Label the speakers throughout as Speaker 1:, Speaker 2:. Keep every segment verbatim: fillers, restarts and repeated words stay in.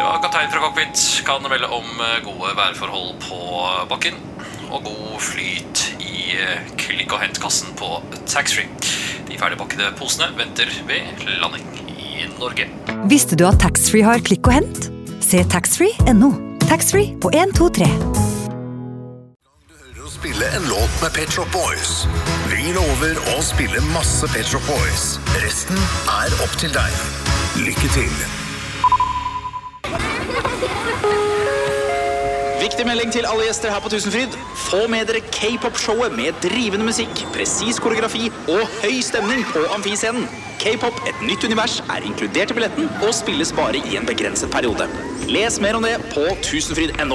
Speaker 1: Ja, kaptein fra cockpit kan melde om gode værforhold på bakken og god flyt i klikk- og hentkassen på taxfree. De ferdigpakkede posene venter ved landing i Norge.
Speaker 2: Visste du at taxfree har klikk og hent? Se taxfree punktum no. Taxfree på en to tre.
Speaker 3: Du hører å spille en låt med Pet Shop Boys. Vi lover å spille masse Pet Shop Boys. Resten er opp til deg. Lykke til.
Speaker 4: Viktig melding til alle gjester her på Tusenfryd. Få med dere K-pop-showet med drivende musikk, presis koreografi og høy stemning på amfiscenen. K-pop, et nytt univers, er inkludert i billetten og spilles bare i en begrenset periode. Les mer om det på tusenfryd punktum no.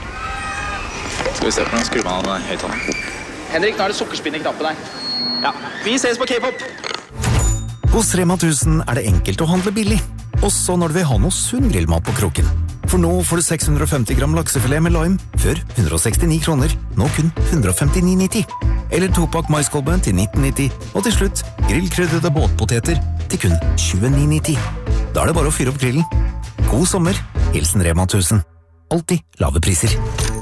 Speaker 4: Skal vi se på den, skru man av høyttaleren. Henrik, nå er det sukkerspinn i knappen her. Ja, vi ses på K-pop.
Speaker 5: Hos Rema tusen er det enkelt å handle billig, også når du vil ha noe sunn grillmat på kroken. For nå får du seks hundre og femti gram laksefilet med lime, før hundre og sekstini kroner, nå kun hundre og femtini nitti. Eller topakk maiskolbe til nitten nitti, og til slutt grillkrydrede båtpoteter til kun tjueni nitti. Da er det bare å fyre opp grillen. God sommer, hilsen Rema tusen. Alltid lave priser.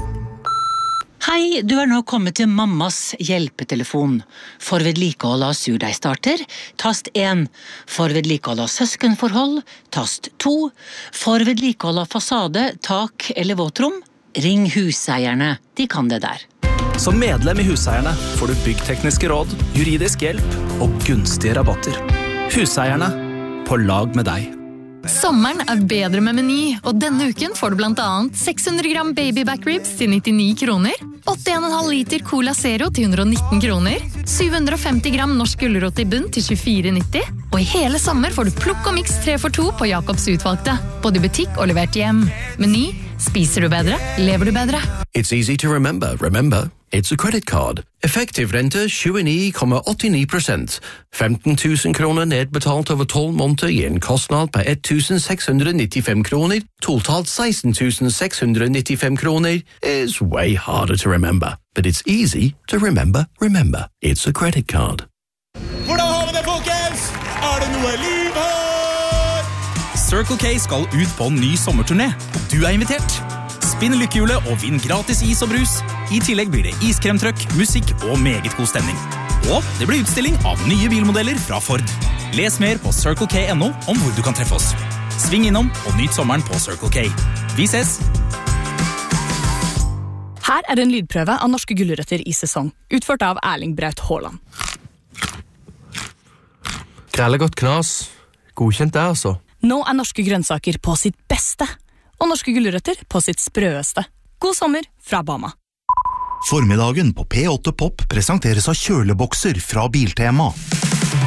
Speaker 6: Hei, du er nå kommet til mammas hjelpetelefon. For vedlikehold av surdeigstarter, tast en. For vedlikehold av søskenforhold, tast to. For vedlikehold av fasade, tak eller våtrom, ring huseierne. De kan det der.
Speaker 7: Som medlem i Huseierne får du byggtekniske råd, juridisk hjelp og gunstige rabatter. Huseierne, på lag med deg.
Speaker 8: Sommeren er bedre med Meny, og denne uken får du blant annet seks hundre gram baby back ribs til nittini kroner, åtte komma fem liter Cola Zero til hundre og nitten kroner, syv hundre og femti gram norsk gulrot i bunn til tjuefire nitti, og i hele sommer får du plukk og mix tre for to på Jacobs utvalgte, både i butikk og levert hjem. Meny, spiser du bedre, lever du bedre.
Speaker 9: It's easy to remember, remember. It's a credit card. Effektiv rente tjueni komma åttini prosent. femten tusen kroner nedbetalt over tolv måneder i en kostnad på ett tusen seks hundre nittifem kroner. Totalt seksten tusen seks hundre nittifem kroner is way harder to remember. But it's easy to remember, remember. It's a credit card.
Speaker 10: Hvordan har vi det, folkens? Er det noe liv her?
Speaker 11: Circle K skal ut på en ny sommerturné, og du er invitert. Spinn lykkehjulet og vinn gratis is og brus. I tillegg blir det iskremtrøkk, musikk og meget god stemning. Og det blir utstilling av nye bilmodeller fra Ford. Les mer på circle k punktum no om hvor du kan treffe oss. Sving innom og nyt sommeren på Circle K. Vi ses!
Speaker 12: Her er en lydprøve av norske gulrøtter i sesong, utført av Erling Braut Haaland.
Speaker 13: Grellegodt knas. Godkjent det, altså.
Speaker 12: Nå er norske grønnsaker på sitt beste, og norske gulrøtter på sitt sprøeste. God sommer fra Bama.
Speaker 3: Formiddagen på P åtte Pop presenteres av kjølebokser fra Biltema.